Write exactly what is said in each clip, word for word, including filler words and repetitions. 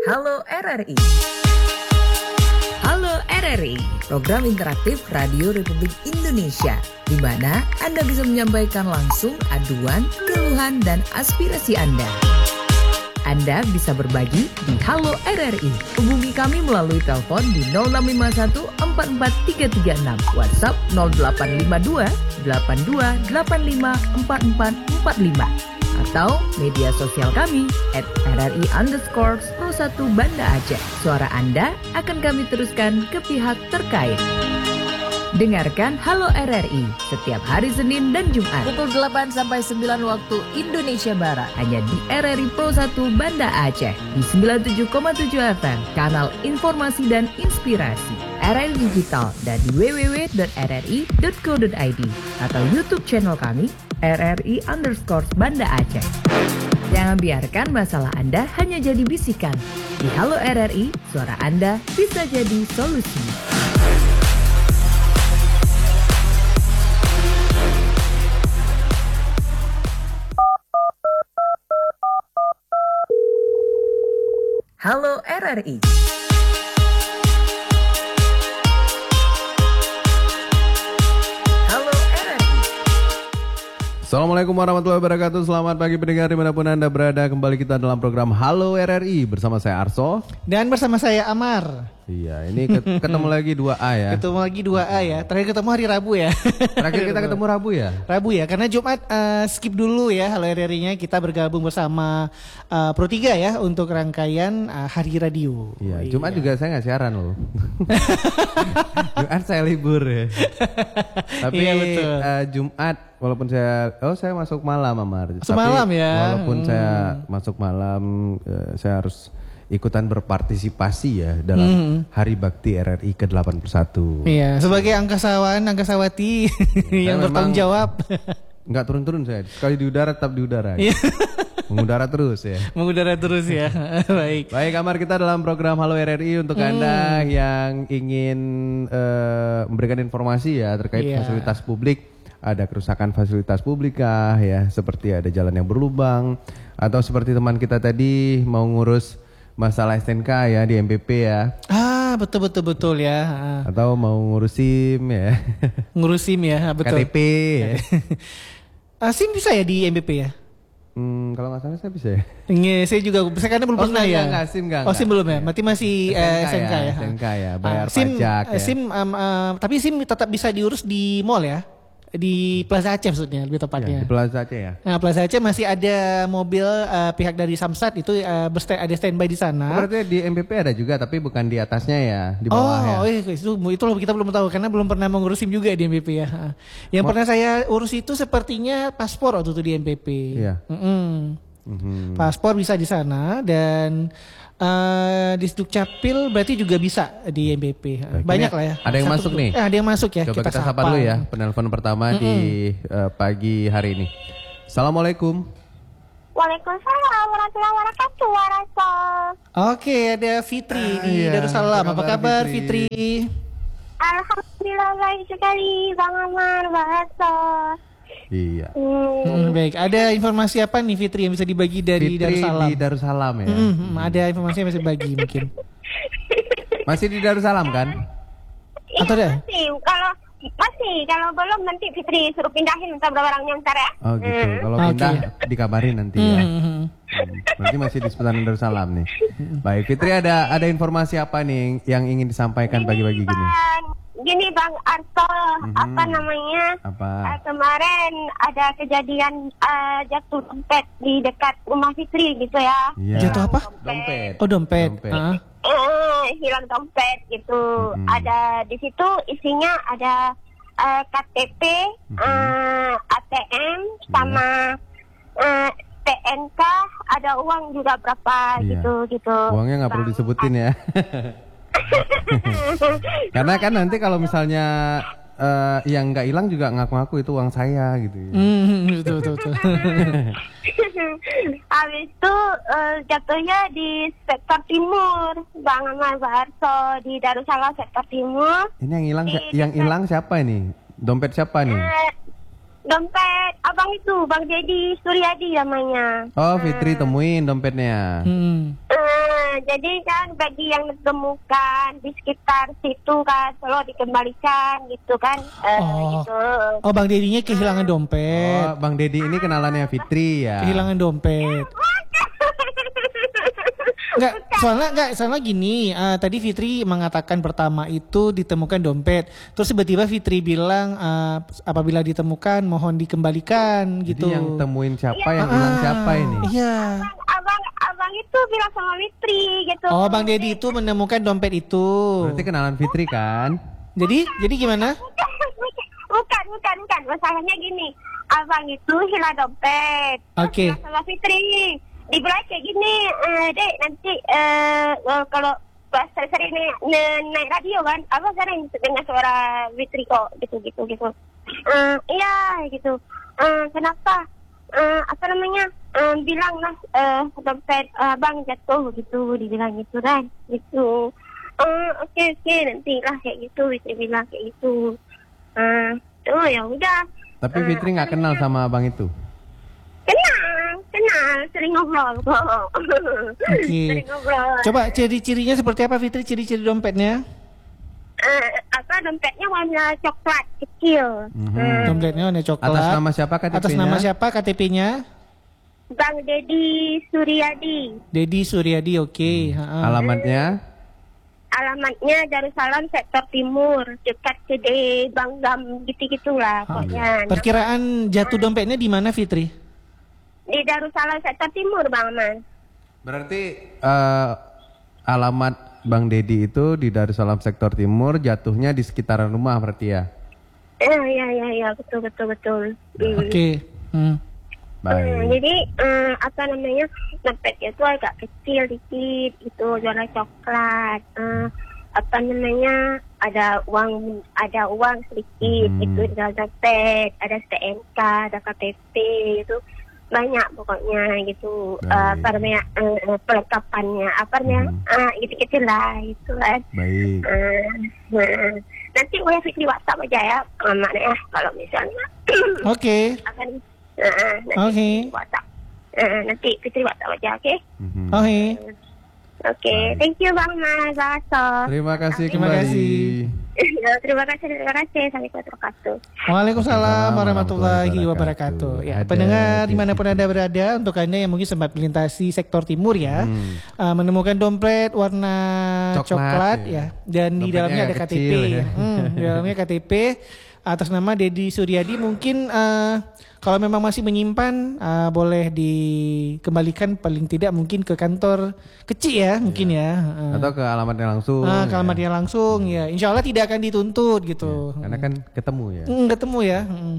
Halo R R I. Halo R R I, program interaktif Radio Republik Indonesia, di mana Anda bisa menyampaikan langsung aduan, keluhan, dan aspirasi Anda. Anda bisa berbagi di Halo R R I. Hubungi kami melalui telepon di nol enam lima satu empat empat tiga tiga enam, WhatsApp nol delapan lima dua delapan dua delapan lima empat empat empat lima, atau media sosial kami at rri underscore pro satu Banda Aceh. Suara Anda akan kami teruskan ke pihak terkait. Dengarkan Halo R R I setiap hari Senin dan Jumat pukul delapan sampai sembilan waktu Indonesia Barat, hanya di R R I Pro satu Banda Aceh di sembilan puluh tujuh koma tujuh F M, kanal informasi dan inspirasi R R I Digital, dan di w w w dot r r i dot co dot i d atau YouTube channel kami R R I underscore Banda Aceh. Jangan biarkan masalah Anda hanya jadi bisikan. Di Halo R R I, suara Anda bisa jadi solusi. Halo R R I. Halo R R I. Assalamualaikum warahmatullahi wabarakatuh. Selamat pagi pendengar dimanapun Anda berada. Kembali kita dalam program Halo R R I bersama saya Arso dan bersama saya Amar. Iya, ini ketemu lagi dua A ya. Ketemu lagi dua A ya. Terakhir ketemu hari Rabu ya. Terakhir kita ketemu Rabu ya. Rabu ya, karena Jumat uh, skip dulu ya Halo R R I-nya. Kita bergabung bersama uh, Pro tiga ya untuk rangkaian uh, Hari Radio. Iya, Jumat iya. juga saya nggak siaran loh. Jumat saya libur ya. Tapi iya, betul. Uh, Jumat walaupun saya oh saya masuk malam Amar. Masuk malam ya. Walaupun hmm. saya masuk malam, uh, saya harus ikutan berpartisipasi ya dalam hmm. Hari Bakti R R I ke delapan puluh satu. Iya, sebagai angkasawan, angkasawati yang bertanggung jawab. Enggak turun-turun saya. Sekali di udara tetap di udara. Iya. Mengudara terus ya. Mengudara terus ya. Baik. Baik, Amar, kita dalam program Halo R R I untuk hmm. Anda yang ingin uh, memberikan informasi ya terkait yeah. fasilitas publik. Ada kerusakan fasilitas publik kah ya, seperti ada jalan yang berlubang, atau seperti teman kita tadi mau ngurus masalah S N K ya di M P P ya. Ah, betul betul betul ya. Atau mau ngurus SIM ya. Ngurus SIM ya, betul. K T P ya. ah, SIM bisa ya di M P P ya? Hmm, kalau nggak salah saya bisa ya. Nge, saya juga bisa karena belum oh, pernah enggak, ya. Enggak, SIM enggak. Oh, SIM belum ya. Berarti masih S N K, eh, S N K ya. ya. S N K ya, bayar ah, SIM, pajak ya. SIM um, uh, tapi SIM tetap bisa diurus di mall ya. Di Plaza Aceh maksudnya lebih tepatnya. Ya, di Plaza Aceh ya. Nah, Plaza Aceh masih ada mobil uh, pihak dari Samsat itu uh, bersta- ada standby di sana. Oh, berarti di M P P ada juga tapi bukan di atasnya ya, di bawah ya. Oh, iya, itu itu kita belum tahu karena belum pernah mengurus SIM juga di M P P ya. Yang Mo- pernah saya urus itu sepertinya paspor waktu itu di M P P. Iya. Mm-hmm. Paspor bisa di sana dan Uh, di Dukcapil berarti juga bisa di M P P. Baik, banyak lah ya. Ada yang Satu masuk tuh. nih. Eh, ada yang masuk ya. Coba kita, kita sapa dulu ya penelpon pertama mm-hmm. di uh, pagi hari ini. Assalamualaikum. Waalaikumsalam warahmatullahi wabarakatuh. Warahmatullahi. Oke, ada Fitri ah, di iya. Darussalam. Apa kabar Fitri? Fitri? Alhamdulillah baik sekali, Bang Amar, Bang Hasso. Iya. Hmm. Hmm, baik. Ada informasi apa nih Fitri yang bisa dibagi dari Fitri Darussalam? di Darussalam ya. Hmm, hmm. Ada informasi yang bisa dibagi mungkin. Masih di Darussalam kan? Iya, Atau ada? masih. Kalau masih, kalau belum nanti Fitri suruh pindahin minta berapa orangnya ntar ya. Oh gitu. Hmm. Kalau Okay. pindah dikabarin nanti ya. Hmm. Hmm. Nanti masih di seputaran Darussalam nih. Baik, Fitri ada ada informasi apa nih yang ingin disampaikan pagi-pagi gini? Gini Bang Arto, Mm-hmm. apa namanya? Apa? Uh, kemarin ada kejadian uh, jatuh dompet di dekat rumah Fitri gitu ya. Iya. Jatuh apa? Dompet. Oh, dompet. Dompet. Uh. Eh, hilang dompet gitu. Mm-hmm. Ada di situ isinya ada uh, K T P, Mm-hmm. uh, A T M, sama uh, T N K, ada uang juga berapa Iya. gitu gitu. Uangnya nggak perlu disebutin ya. Karena kan nanti kalau misalnya uh, yang nggak hilang juga ngaku-ngaku itu uang saya gitu. Hmm, betul betul. betul. Habis itu uh, jatuhnya di sektor timur, Bang Amar Bang Arso, di Darussalam sektor timur. Ini yang hilang Di- yang hilang siapa ini? Dompet siapa nih? Eh, dompet abang itu, Bang Dedi Suryadi namanya. Oh, Fitri temuin dompetnya. Hmm. Eh, uh, jadi kan bagi yang ditemukan di sekitar situ kan selalu dikembalikan gitu kan. Uh, Oh. gitu. Oh, Bang Dedinya kehilangan dompet. Oh, Bang Dedi ini kenalannya Fitri ya. Kehilangan dompet. Enggak, soalnya enggak, soalnya gini, uh, tadi Fitri mengatakan pertama itu ditemukan dompet. Terus tiba-tiba Fitri bilang uh, apabila ditemukan mohon dikembalikan gitu. Jadi yang temuin siapa, yang bilang siapa ini? Iya. abang abang itu bilang sama Fitri gitu. Oh, Bang Dedi itu menemukan dompet itu. Berarti kenalan Fitri kan? Jadi, jadi gimana? Bukan, bukan, bukan. Masalahnya gini, abang itu hilang dompet. Oke. Terus bilang sama Fitri, dibilang kayak gini, eh, dek nanti eh, eh, kalau pas sering naik, naik radio kan, abang sering dengar suara Fitri kok, gitu, gitu, gitu. Eh, iya, gitu. Eh, kenapa? Eh, apa namanya? Eh, bilang lah eh, dompet abang jatuh gitu, dibilang gitu kan, gitu. Eh, oke, oke, nanti lah kayak gitu, Fitri bilang kayak gitu. Eh, tuh ya udah. Tapi Eh, Fitri nggak kenal sama abang itu. Kenal, kenal, sering ngobrol kok. Oke. Sering ngobrol. Coba ciri-cirinya seperti apa Fitri? Ciri-ciri dompetnya? Eh, apa dompetnya warna coklat kecil. Mhm. Eh, Dompetnya warna coklat. Atas nama siapa K T P-nya? Atas nama siapa K T P-nya? Bang Dedi Suryadi. Dedi Suryadi, oke. Ha-ha. Alamatnya? Alamatnya Darussalam Sektor Timur, dekat C D Bang Gam gitu-gitulah pokoknya. Perkiraan jatuh dompetnya di mana Fitri? Di Darussalam Sektor Timur, Bang Man. Berarti eh, alamat Bang Dedi itu di Darussalam Sektor Timur, jatuhnya di sekitaran rumah berarti ya? Eh, ya, ya, ya, betul, betul, betul. Hmm. Oke. Hmm. Hmm, Baik. jadi eh, apa namanya dompetnya itu agak kecil dikit itu warna coklat. Eh, apa namanya ada uang ada uang sedikit Hmm. itu di dalam dompet, ada S T N K, ada K T P itu banyak pokoknya gitu. Baik. Eh, apa namanya eh, eh, perlengkapannya apa namanya Hmm. ah, gitu-gitu lah itu kan. Baik. Eh, nah, nanti gue Fitri WhatsApp aja ya alamatnya kalau misalnya Oke. akan uh, nanti Oke. Fitri WhatsApp. Uh, nanti Fitri WhatsApp aja, oke? Mhm. Oke. Oke, thank you Bang Mas, Bang Aso. Terima kasih Terima kembali. kasih. Terima kasih, terima kasih. Assalamualaikum warahmatullahi wabarakatuh. Waalaikumsalam warahmatullahi warahmatullahi wabarakatuh. Ya, wabarakatuh. pendengar Ada dimanapun di anda berada, untuk anda yang mungkin sempat melintasi sektor timur ya, Hmm. uh, menemukan dompet warna Coklat, coklat, ya. ya, dan di Dompetnya dalamnya ada agak K T P. kecil, ya. Hmm, di dalamnya K T P atas nama Dedi Suryadi. Mungkin uh, kalau memang masih menyimpan, uh, boleh dikembalikan paling tidak mungkin ke kantor kecil ya, mungkin ya. Uh, Atau ke alamatnya langsung. uh, ke ya. alamatnya langsung ya. Insya Allah tidak akan dituntut gitu. Karena kan ketemu ya. Hmm, ketemu ya. Hmm.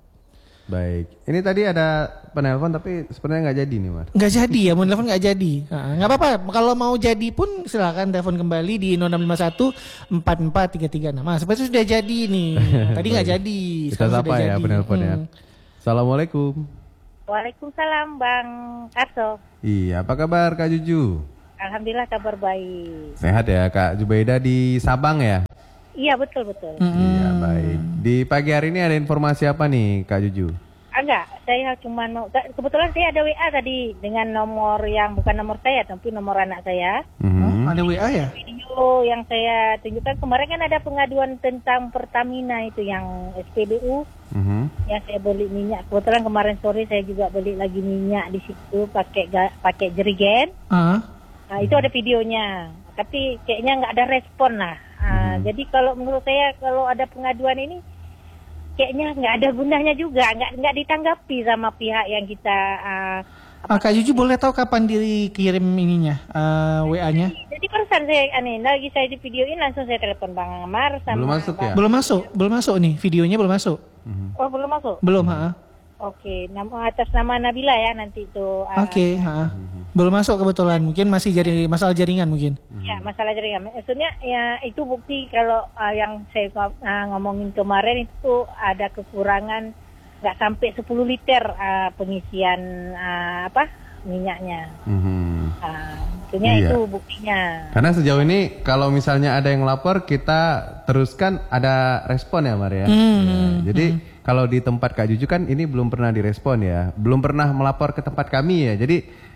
Baik. Ini tadi ada penelpon tapi sebenarnya nggak jadi nih, Mar. Nggak jadi ya, mau telepon nggak jadi. Nah, nggak apa-apa, kalau mau jadi pun silakan telepon kembali di nol enam lima satu empat empat tiga tiga enam. Nah, seperti itu sudah jadi nih. Tadi nggak Baik. jadi. Kita sekarang sapa sudah ya jadi. penelponnya. Hmm. Assalamualaikum. Waalaikumsalam Bang Arso. Iya, apa kabar Kak Juju? Alhamdulillah kabar baik. Sehat ya Kak Jubaida di Sabang ya? Iya betul betul. Iya, baik. Di pagi hari ini ada informasi apa nih Kak Juju? Enggak, saya cuma mau kebetulan saya ada W A tadi dengan nomor yang bukan nomor saya tapi nomor anak saya. Mhm. Ada W A ya? Video yang saya tunjukkan kemarin kan ada pengaduan tentang Pertamina itu yang S P B U Mhm. yang saya beli minyak. Kebetulan kemarin sore saya juga beli lagi minyak di situ pakai ga- pakai jerigen. Ah. Nah, itu ada videonya, tapi kayaknya nggak ada respon lah. Nah, jadi kalau menurut saya kalau ada pengaduan ini, kayaknya nggak ada gunanya juga, nggak nggak ditanggapi sama pihak yang kita. Uh, Ah, Kak Juju boleh tahu kapan dikirim ininya, uh, W A-nya? jadi perusahaan saya, aneh, lagi saya di videoin langsung saya telepon Bang Amar sama. Belum masuk ya? Belum masuk, belum masuk nih, videonya belum masuk. Oh belum masuk. Belum, ha. Oke, nama atas nama Nabila ya nanti itu. uh, Oke, ha. Belum masuk kebetulan, mungkin masih jadi masalah jaringan mungkin. Ya masalah jaringan. Maksudnya ya itu bukti kalau uh, yang saya uh, ngomongin kemarin itu ada kekurangan nggak sampai sepuluh liter uh, pengisian uh, apa minyaknya. Mhm. Uh, maksudnya Iya. itu buktinya. Karena sejauh ini kalau misalnya ada yang lapor kita teruskan ada respon ya Mar ya. Hmm, Ya, jadi kalau di tempat Kak Juju kan ini belum pernah direspon ya, belum pernah melapor ke tempat kami ya. Jadi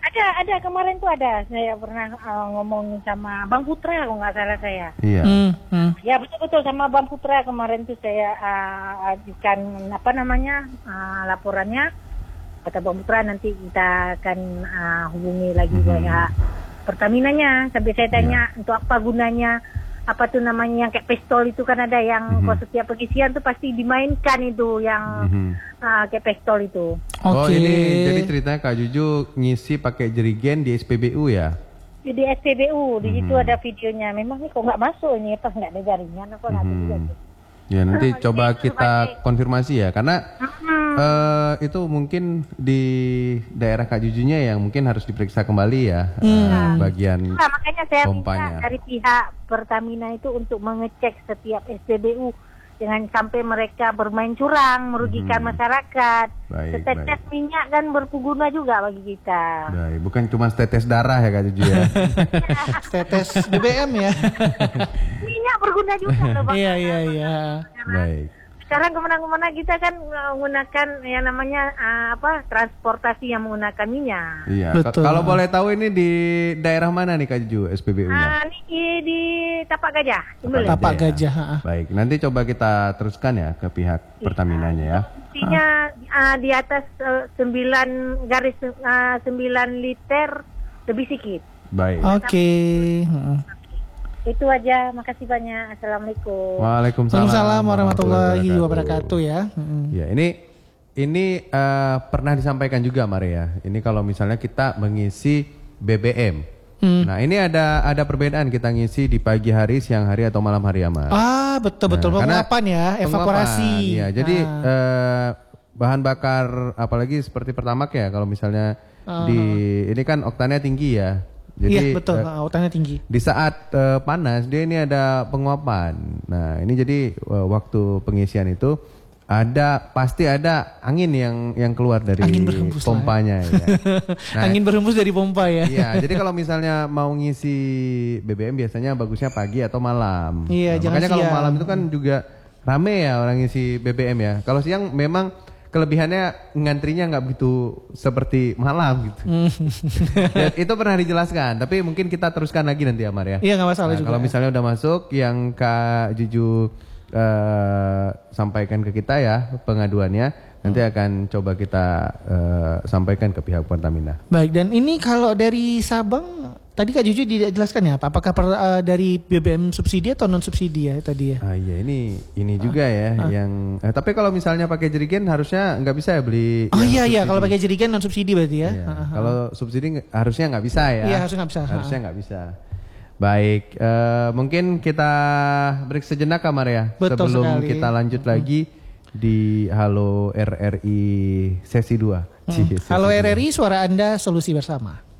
Ada, ada kemarin tuh ada. Saya pernah uh, ngomong sama Bang Putra kalau nggak salah saya. Iya. Hmm, hmm. Ya betul-betul sama Bang Putra kemarin tuh saya uh, ajukan apa namanya uh, laporannya. Kata Bang Putra nanti kita akan uh, hubungi lagi Mhm. pihak Pertaminanya. Sampai saya tanya untuk apa gunanya, apa tuh namanya yang kayak pistol itu kan ada yang Mhm. kalau setiap pengisian tuh pasti dimainkan itu yang Mhm. uh, kayak pistol itu. Oh Oke. ini jadi ceritanya Kak Juju ngisi pakai jerigen di S P B U ya? Di S P B U di situ Mhm. ada videonya. Memang nih kok nggak masuk ini pas nggak ada jaringan apa nggak ada juga. Mhm. Ya nanti Ah, coba jadi kita sebagai- konfirmasi ya karena Hmm. eh, itu mungkin di daerah Kak Jujunya yang mungkin harus diperiksa kembali ya eh, bagian Nah, makanya saya pompanya. minta dari pihak Pertamina itu untuk mengecek setiap S P B U jangan sampai mereka bermain curang merugikan Mhm. masyarakat. Baik, Setetes baik. minyak kan berguna juga bagi kita. Baik, bukan cuma tetes darah ya Kak Juju ya. Tetes B B M ya. Minyak berguna juga loh Bang. Iya, iya, iya. Baik. Sekarang kemana-kemana kita kan uh, menggunakan yang namanya uh, apa transportasi yang menggunakan minyak. Iya. Ka- Betul. Kalau boleh tahu ini di daerah mana nih Kak Juju S P B U-nya? Ah, ini di, di Tapak Gajah. Timbul. Tapak Tapak ya. Gajah. ha. Baik, nanti coba kita teruskan ya ke pihak Pertaminanya ya. Intinya uh, di atas uh, sembilan garis uh, sembilan liter lebih sedikit. Baik. Oke. Ha. Itu aja. Makasih banyak. Assalamualaikum. Waalaikumsalam Waalaikumsalam warahmatullahi wabarakatuh ya. Hmm. Ya, ini ini eh, pernah disampaikan juga Maria. Ini kalau misalnya kita mengisi B B M. Hmm. Nah, ini ada ada perbedaan kita ngisi di pagi hari, siang hari atau malam hari ya, Mas. Ah, betul-betul Nah, karena penguapan ya, evaporasi. penguapan, Iya, jadi Ah. eh, bahan bakar apalagi seperti Pertamax ya kalau misalnya di ini kan oktannya tinggi ya. Jadi iya betul, eh, ah, oktannya tinggi. di saat eh, panas dia ini ada penguapan. Nah, ini jadi eh, waktu pengisian itu ada pasti ada angin yang yang keluar dari Angin berhembus lah ya. pompanya ya. Nah, Angin berhembus dari pompa ya. Iya, jadi kalau misalnya mau ngisi B B M biasanya bagusnya pagi atau malam. Iya, Nah, jangan makanya kalau siang. malam itu kan juga rame ya orang ngisi B B M ya. Kalau siang memang kelebihannya ngantrinya nggak begitu seperti malam gitu. Hmm. Dan itu pernah dijelaskan, tapi mungkin kita teruskan lagi nanti ya Mar ya. Iya, nggak masalah Nah, juga. kalau misalnya udah masuk yang Kak Juju eh, sampaikan ke kita ya pengaduannya, nanti akan coba kita eh, sampaikan ke pihak Pertamina. Baik, dan ini kalau dari Sabang tadi Kak Juju tidak jelaskan ya, apa? Apakah per- eh, dari B B M subsidi atau non subsidi ya tadi ya? Ah iya ini ini juga ya yang eh, tapi kalau misalnya pakai jerigen harusnya nggak bisa ya beli. Oh yang iya iya, subsidi. kalau pakai jerigen non subsidi berarti ya. Iya. Ha, ha, ha. Kalau subsidi nge- harusnya nggak bisa ya. Iya, harusnya nggak bisa. Harusnya nggak bisa. Baik, eh, mungkin kita break sejenak Kamar ya Betul sebelum sekali. kita lanjut lagi di Halo R R I sesi dua. Hmm. Halo R R I, suara Anda, solusi bersama.